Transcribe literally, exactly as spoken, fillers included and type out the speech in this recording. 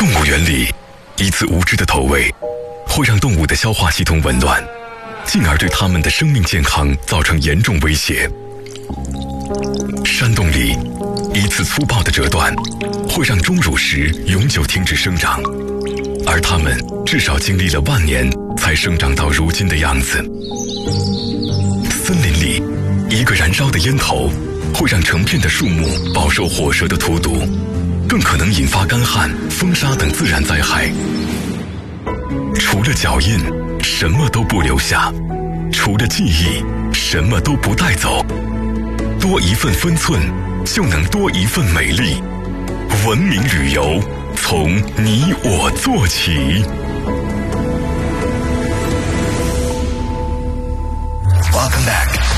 动物园里，一次无知的投喂会让动物的消化系统紊乱，进而对它们的生命健康造成严重威胁。山洞里，一次粗暴的折断会让钟乳石永久停止生长，而它们至少经历了万年才生长到如今的样子。森林里，一个燃烧的烟头会让成片的树木饱受火蛇的荼毒，更可能引发干旱、风沙等自然灾害。除了脚印，什么都不留下；除了记忆，什么都不带走。多一份分寸，就能多一份美丽。文明旅游，从你我做起。Welcome back.